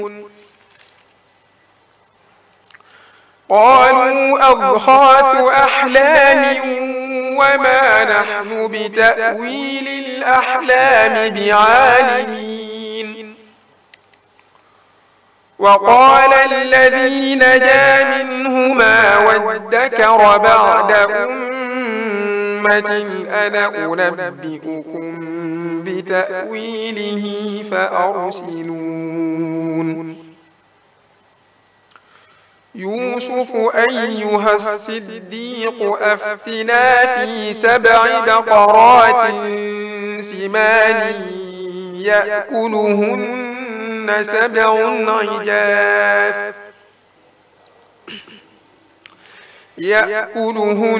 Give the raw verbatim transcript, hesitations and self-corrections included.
قالوا أضغاث أحلام وما نحن بتأويل الأحلام بعالمين. وقال الذي نجا منهما وادكر بعد أمة أنا أنبئكم بتأويله فأرسلون. يوسف أيها الصديق أفتنا في سبع بقرات سمان يأكلهن سبع عجاف يأكلهن